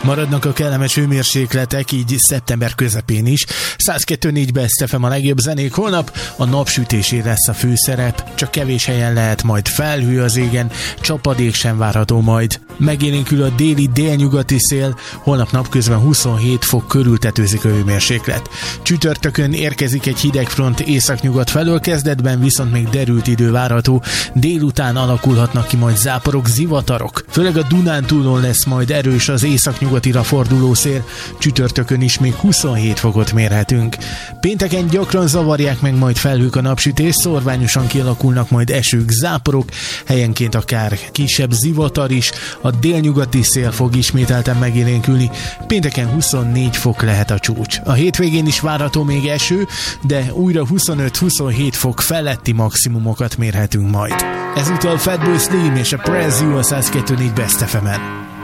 Maradnak a kellemes hőmérsékletek, így szeptember közepén is. 102.4 Best FM a legjobb zenék. Holnap a napsütésé lesz a főszerep, csak kevés helyen lehet majd felhő az égen, csapadék sem várható majd. Megélénkül a déli délnyugati szél, holnap napközben 27 fok körül tetőzik a hőmérséklet. Csütörtökön érkezik egy hidegfront északnyugat felől, kezdetben viszont még derült idő várható, délután alakulhatnak ki majd záporok, zivatarok. Főleg a Dunántúlon lesz majd erős az északnyugatira forduló szél, csütörtökön is még 27 fokot mérhetünk. Pénteken gyakran zavarják meg majd felhők a napsütést, szorványosan kialakulnak majd esők, záporok, helyenként akár kisebb zivatar is, a délnyugati szél fog ismételten megélénkülni, pénteken 24 fok lehet a csúcs. A hétvégén is várható még eső, de újra 25-27 fok feletti maximumokat mérhetünk majd. Ezúttal Fatboy Slim és a Press You a 102.4 Best FM-en.